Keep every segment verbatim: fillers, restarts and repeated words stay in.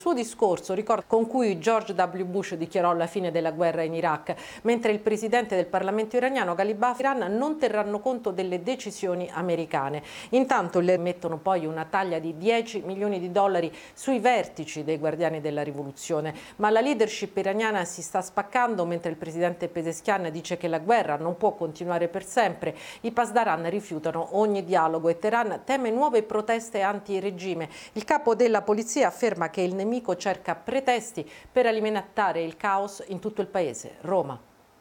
suo discorso, ricordo, con cui George W. Bush dichiarò la fine della guerra in Iraq, mentre il presidente del Parlamento iraniano Ghalibaf e Iran non terranno conto delle decisioni americane. Intanto le mettono poi una taglia di dieci milioni di dollari sui vertici dei guardiani della rivoluzione, ma la leadership iraniana si sta spaccando mentre il presidente Pezeshkian dice che la guerra non può continuare per sempre. I Pasdaran rifiutano ogni dialogo e Teheran teme nuove proteste anti-regime. Il capo della polizia afferma che il nemico cerca pretesti per alimentare il caos in tutto il paese. Roma.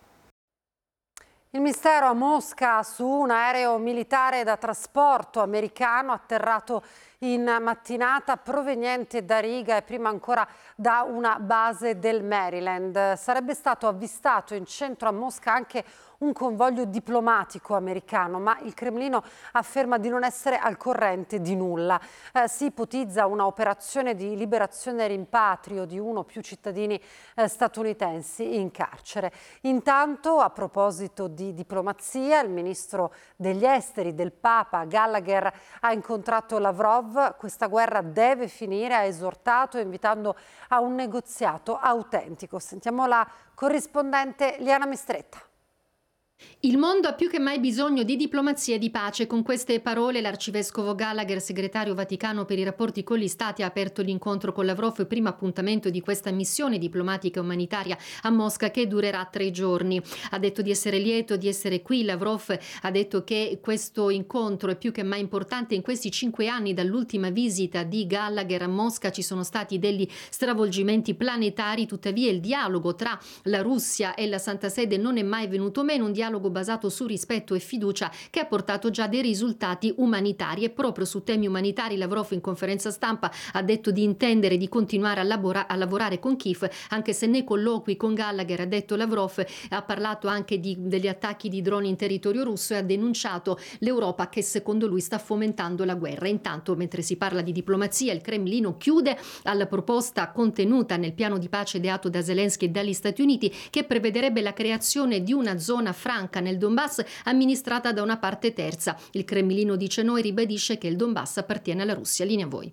Il mistero a Mosca su un aereo militare da trasporto americano atterrato in mattinata proveniente da Riga e prima ancora da una base del Maryland. Sarebbe stato avvistato in centro a Mosca anche un convoglio diplomatico americano, ma il Cremlino afferma di non essere al corrente di nulla. Eh, si ipotizza una operazione di liberazione e rimpatrio di uno o più cittadini eh, statunitensi in carcere. Intanto, a proposito di diplomazia, il ministro degli esteri del Papa Gallagher ha incontrato Lavrov. Questa guerra deve finire, ha esortato, invitando a un negoziato autentico. Sentiamo la corrispondente Liana Mistretta. Il mondo ha più che mai bisogno di diplomazia e di pace. Con queste parole l'arcivescovo Gallagher, segretario Vaticano per i rapporti con gli Stati, ha aperto l'incontro con Lavrov, primo appuntamento di questa missione diplomatica e umanitaria a Mosca che durerà tre giorni. Ha detto di essere lieto di essere qui. Lavrov ha detto che questo incontro è più che mai importante. In questi cinque anni dall'ultima visita di Gallagher a Mosca ci sono stati degli stravolgimenti planetari, tuttavia il dialogo tra la Russia e la Santa Sede non è mai venuto meno, un dialogo basato su rispetto e fiducia che ha portato già dei risultati umanitari. E proprio su temi umanitari Lavrov in conferenza stampa ha detto di intendere di continuare a, labora- a lavorare con Kiev, anche se nei colloqui con Gallagher, ha detto Lavrov, ha parlato anche di, degli attacchi di droni in territorio russo e ha denunciato l'Europa che secondo lui sta fomentando la guerra. Intanto, mentre si parla di diplomazia, il Cremlino chiude alla proposta contenuta nel piano di pace ideato da Zelensky e dagli Stati Uniti, che prevederebbe la creazione di una zona franca nel Donbass amministrata da una parte terza. Il Cremlino dice no e ribadisce che il Donbass appartiene alla Russia. Linea a voi.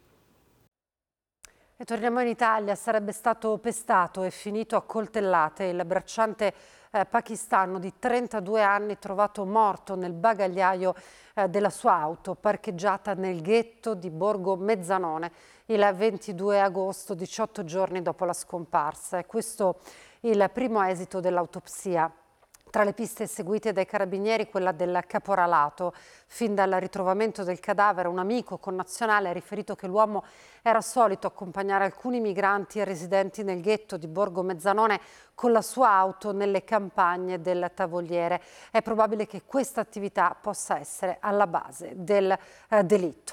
E torniamo in Italia. Sarebbe stato pestato e finito a coltellate il bracciante eh, pakistano di trentadue anni trovato morto nel bagagliaio eh, della sua auto parcheggiata nel ghetto di Borgo Mezzanone il ventidue agosto, diciotto giorni dopo la scomparsa. È questo il primo esito dell'autopsia. Tra le piste seguite dai carabinieri quella del caporalato. Fin dal ritrovamento del cadavere un amico connazionale ha riferito che l'uomo era solito accompagnare alcuni migranti e residenti nel ghetto di Borgo Mezzanone con la sua auto nelle campagne del Tavoliere. È probabile che questa attività possa essere alla base del eh, delitto.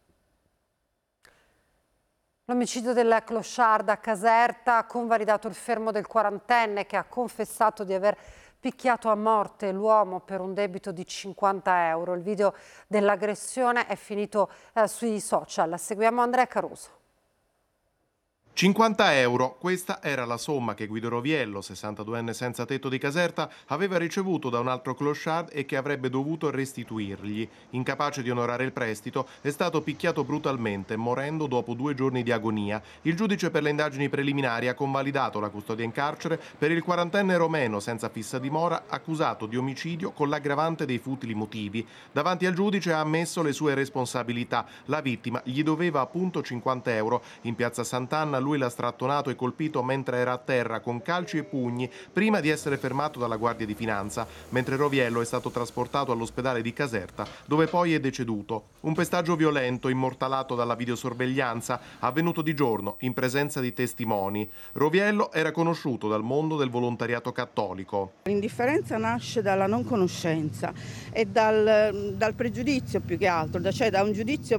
L'omicidio del clochard a Caserta ha convalidato il fermo del quarantenne che ha confessato di aver picchiato a morte l'uomo per un debito di cinquanta euro. Il video dell'aggressione è finito eh, sui social. Seguiamo Andrea Caruso. cinquanta euro, questa era la somma che Guido Roviello, sessantaduenne senza tetto di Caserta, aveva ricevuto da un altro clochard e che avrebbe dovuto restituirgli. Incapace di onorare il prestito, è stato picchiato brutalmente, morendo dopo due giorni di agonia. Il giudice per le indagini preliminari ha convalidato la custodia in carcere per il quarantenne romeno senza fissa dimora, accusato di omicidio con l'aggravante dei futili motivi. Davanti al giudice ha ammesso le sue responsabilità. La vittima gli doveva appunto cinquanta euro. In piazza Sant'Anna lui l'ha strattonato e colpito mentre era a terra con calci e pugni prima di essere fermato dalla Guardia di Finanza, mentre Roviello è stato trasportato all'ospedale di Caserta, dove poi è deceduto. Un pestaggio violento immortalato dalla videosorveglianza, avvenuto di giorno in presenza di testimoni. Roviello era conosciuto dal mondo del volontariato cattolico. L'indifferenza nasce dalla non conoscenza e dal, dal pregiudizio più che altro, cioè da un giudizio